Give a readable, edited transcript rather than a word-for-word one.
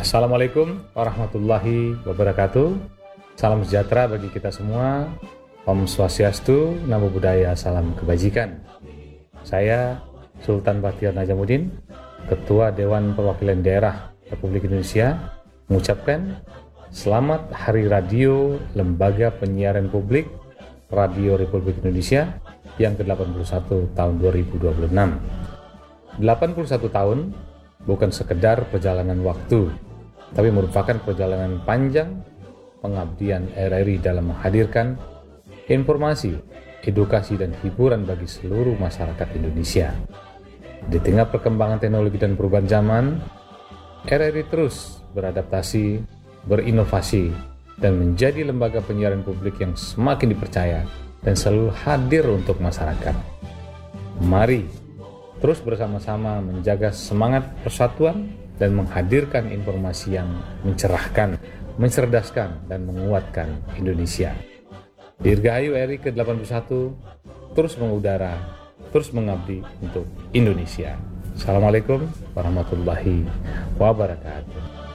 Assalamualaikum warahmatullahi wabarakatuh. Salam sejahtera bagi kita semua. Om Swastiastu, Namo Buddhaya, salam kebajikan. Saya Sultan Bachtiar Najamuddin, Ketua Dewan Perwakilan Daerah Republik Indonesia, mengucapkan Selamat Hari Radio Lembaga Penyiaran Publik Radio Republik Indonesia yang ke-81 tahun 2026. 81 tahun bukan sekedar perjalanan waktu, tapi merupakan perjalanan panjang pengabdian RRI dalam menghadirkan informasi, edukasi, dan hiburan bagi seluruh masyarakat Indonesia. Di tengah perkembangan teknologi dan perubahan zaman, RRI terus beradaptasi, berinovasi, dan menjadi lembaga penyiaran publik yang semakin dipercaya dan selalu hadir untuk masyarakat. Mari terus bersama-sama menjaga semangat persatuan dan menghadirkan informasi yang mencerahkan, mencerdaskan, dan menguatkan Indonesia. Dirgahayu RRI ke-81 terus mengudara, terus mengabdi untuk Indonesia. Assalamualaikum warahmatullahi wabarakatuh.